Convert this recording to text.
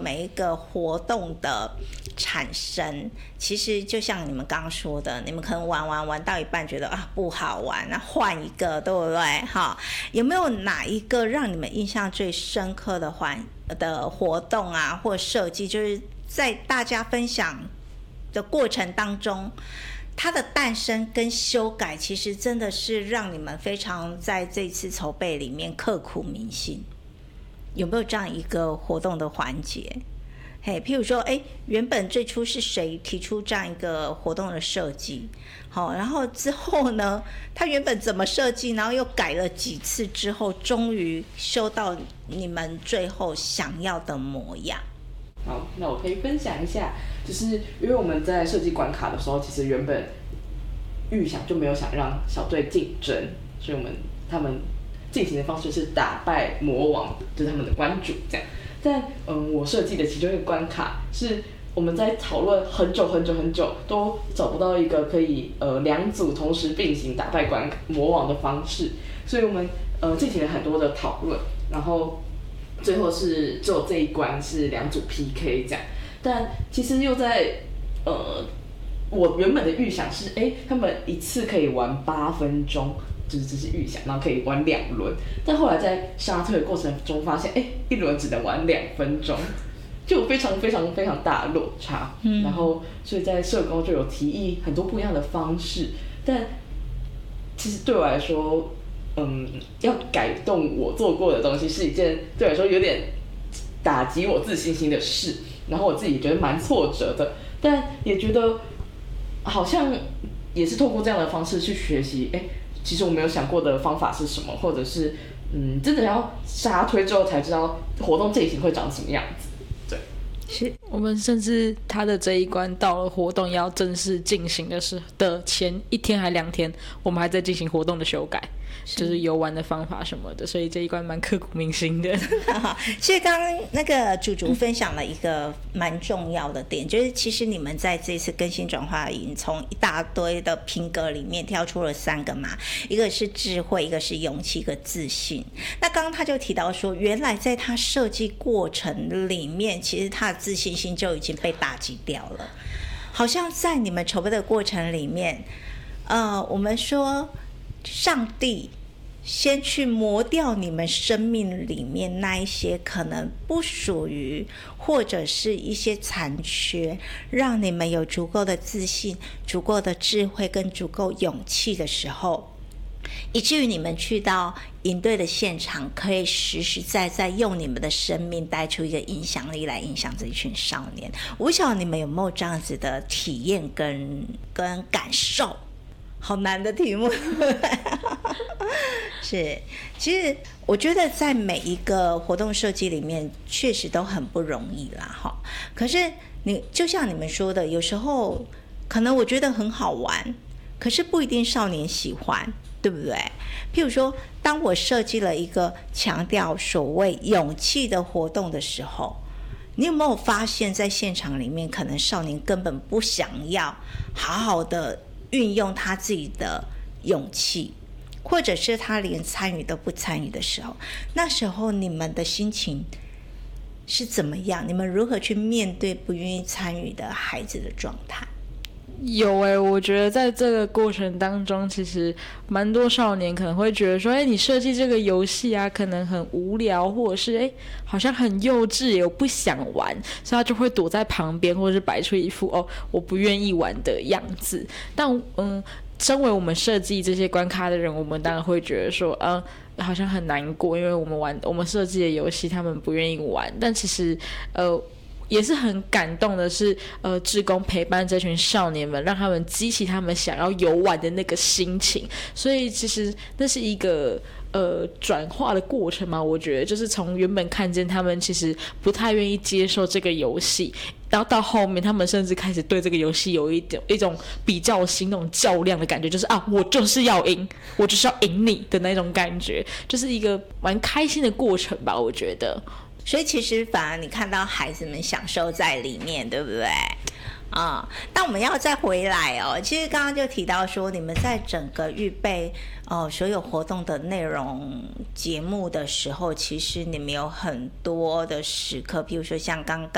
每一个活动的产生，其实就像你们刚刚说的，你们可能玩到一半觉得啊不好玩，那换一个，对不对？哈，有没有哪一个让你们印象最深刻的活动啊，或设计，就是在大家分享的过程当中，它的诞生跟修改，其实真的是让你们非常在这次筹备里面刻骨铭心？有没有这样一个活动的环节？譬如说，原本最初是谁提出这样一个活动的设计？好，然后之后呢，他原本怎么设计，然后又改了几次之后，终于修到你们最后想要的模样。 好，那我可以分享一下，就是因为我们在设计关卡的时候，其实原本预想就没有想让小队竞争，所以他们进行的方式是打败魔王，就是他们的关主这样。但我设计的其中一个关卡是我们在讨论很久都找不到一个可以两组同时并行打败魔王的方式，所以我们进行了很多的讨论，然后最后是只有这一关是两组 PK 这样。但其实又在我原本的预想是他们一次可以玩8分钟，就是这是预想，然后可以玩2轮，但后来在杀退的过程中发现一轮只能玩2分钟，就有非常大的落差。然后所以在社工就有提议很多不一样的方式，但其实对我来说要改动我做过的东西是一件对我来说有点打击我自信心的事，然后我自己觉得蛮挫折的，但也觉得好像也是透过这样的方式去学习其实我没有想过的方法是什么，或者是真的要杀推之后才知道活动进行会长什么样子。对， 是我们甚至他的这一关到了活动要正式进行的前1天还2天，我们还在进行活动的修改，就是游玩的方法什么的，所以这一关蛮刻骨铭心的。 其实刚刚那个竹分享了一个蛮重要的点，就是其实你们在这次更新转化营从一大堆的品格里面挑出了3个嘛，一个是智慧，一个是勇气，一个自信。那刚刚他就提到说，原来在他设计过程里面，其实他的自信心就已经被打击掉了。好像在你们筹备的过程里面，我们说上帝先去磨掉你们生命里面那一些可能不属于或者是一些残缺，让你们有足够的自信、足够的智慧跟足够勇气的时候，以至于你们去到营队的现场，可以实实在在用你们的生命带出一个影响力来影响这一群少年。我不晓得你们有没有这样子的体验跟感受？好难的题目。是，其实我觉得在每一个活动设计里面确实都很不容易啦，可是就像你们说的，有时候可能我觉得很好玩，可是不一定少年喜欢，对不对？譬如说，当我设计了一个强调所谓勇气的活动的时候，你有没有发现在现场里面可能少年根本不想要好好的运用他自己的勇气，或者是他连参与都不参与的时候，那时候你们的心情是怎么样？你们如何去面对不愿意参与的孩子的状态？ 有我觉得在这个过程当中，其实蛮多少年可能会觉得说，你设计这个游戏啊，可能很无聊，或者是好像很幼稚，我不想玩，所以他就会躲在旁边，或者是摆出一副我不愿意玩的样子。但身为我们设计这些关卡的人，我们当然会觉得说，好像很难过，因为我们设计的游戏他们不愿意玩。但其实也是很感动的是，志工陪伴这群少年们，让他们激起他们想要游玩的那个心情。所以其实那是一个转化的过程嘛，我觉得就是从原本看见他们其实不太愿意接受这个游戏，然后到后面他们甚至开始对这个游戏有一种比较心，那种较量的感觉，就是我就是要赢，我就是要赢你的那种感觉，就是一个蛮开心的过程吧，我觉得。 所以其实反而你看到孩子们享受在里面，对不对？但我们要再回来其实刚刚就提到说，你们在整个预备所有活动的内容节目的时候，其实你们有很多的时刻，比如说像刚